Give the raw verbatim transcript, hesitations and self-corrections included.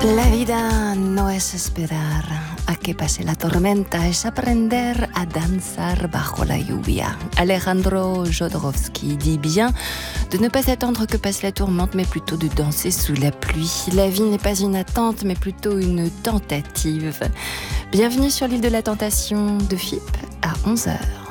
La vida no es esperar a que pase la tormenta, es aprender a danzar bajo la lluvia. Alejandro Jodorowsky dit bien de ne pas attendre que passe la tourmente, mais plutôt de danser sous la pluie. La vie n'est pas une attente, mais plutôt une tentative. Bienvenue sur l'île de la tentation de F I P à onze heures.